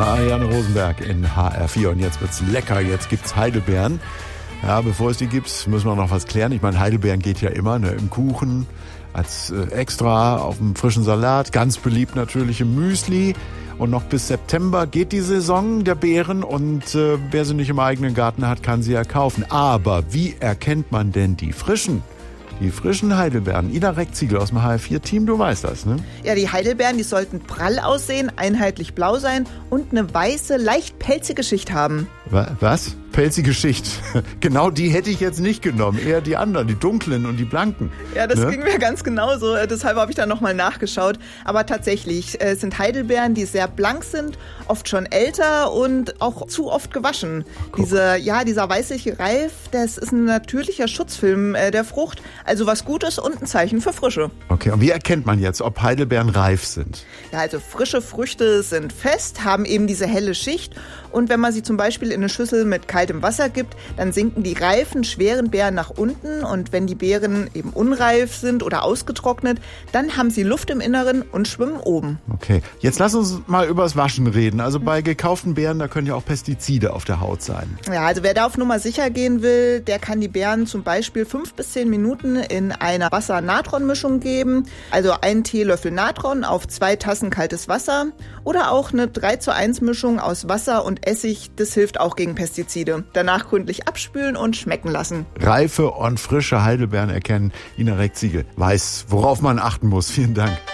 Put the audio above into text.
Marianne Rosenberg in HR4. Und jetzt wird's lecker, jetzt gibt's Heidelbeeren. Ja, bevor es die gibt, müssen wir noch was klären. Ich meine, Heidelbeeren geht ja immer, ne, im Kuchen, als extra, auf dem frischen Salat. Ganz beliebt natürlich im Müsli. Und noch bis September geht die Saison der Beeren. Und wer sie nicht im eigenen Garten hat, kann sie ja kaufen. Aber wie erkennt man denn die frischen? Die frischen Heidelbeeren. Ida Reckziegel aus dem HR4-Team, du weißt das, ne? Ja, die Heidelbeeren, die sollten prall aussehen, einheitlich blau sein und eine weiße, leicht pelzige Schicht haben. Was? Pelzige Schicht. Genau die hätte ich jetzt nicht genommen. Eher die anderen, die dunklen und die blanken. Ja, das ging mir ganz genauso. Deshalb habe ich da nochmal nachgeschaut. Aber tatsächlich sind Heidelbeeren, die sehr blank sind, oft schon älter und auch zu oft gewaschen. Dieser weißliche Reif, das ist ein natürlicher Schutzfilm der Frucht. Also was Gutes und ein Zeichen für Frische. Okay, und wie erkennt man jetzt, ob Heidelbeeren reif sind? Ja, also frische Früchte sind fest, haben eben diese helle Schicht. Und wenn man sie zum Beispiel in eine Schüssel mit kaltem Wasser gibt, dann sinken die reifen, schweren Beeren nach unten. Und wenn die Beeren eben unreif sind oder ausgetrocknet, dann haben sie Luft im Inneren und schwimmen oben. Okay, jetzt lass uns mal übers Waschen reden. Also bei gekauften Beeren, da können ja auch Pestizide auf der Haut sein. Ja, also wer da auf Nummer sicher gehen will, der kann die Beeren zum Beispiel 5 bis 10 Minuten in einer Wasser-Natron-Mischung geben. Also 1 Teelöffel Natron auf 2 Tassen kaltes Wasser. Oder auch eine 3:1 Mischung aus Wasser und Essig, das hilft auch gegen Pestizide. Danach gründlich abspülen und schmecken lassen. Reife und frische Heidelbeeren erkennen. Ina Reckziegel weiß, worauf man achten muss. Vielen Dank.